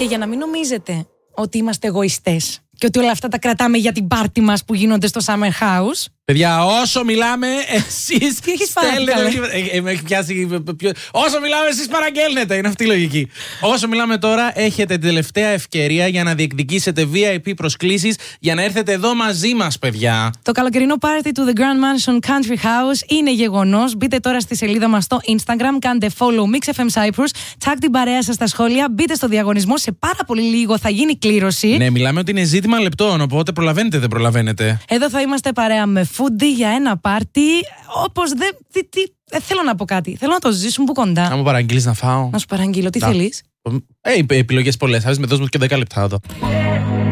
Και για να μην νομίζετε ότι είμαστε εγωιστές και ότι όλα αυτά τα κρατάμε για την πάρτι μας που γίνονται στο Summer House. Παιδιά, όσο μιλάμε, εσείς Τι έχεις πάρει, με έχει πιάσει. Όσο μιλάμε, εσείς παραγγέλνετε. Είναι αυτή η λογική. Όσο μιλάμε τώρα, έχετε την τελευταία ευκαιρία για να διεκδικήσετε VIP προσκλήσεις για να έρθετε εδώ μαζί μας, παιδιά. Το καλοκαιρινό πάρτι του The Grand Mansion Country House είναι γεγονός. Μπείτε τώρα στη σελίδα μας στο Instagram, κάντε follow Mix FM Cyprus, tag την παρέα σας στα σχόλια, μπείτε στο διαγωνισμό. Σε πάρα πολύ λίγο θα γίνει κλήρωση. Ναι, μιλάμε ότι είναι ζήτημα λεπτών, οπότε προλαβαίνετε, δεν προλαβαίνετε. Εδώ θα είμαστε παρέα με foodie για ένα πάρτι. Όπως δεν. Θέλω να πω κάτι. Θέλω να το ζήσουμε που κοντά. Να μου παραγγείλεις να φάω. Να σου παραγγείλω, τι θέλεις. Επιλογές πολλές. Δώσ' μου και 10 λεπτά εδώ.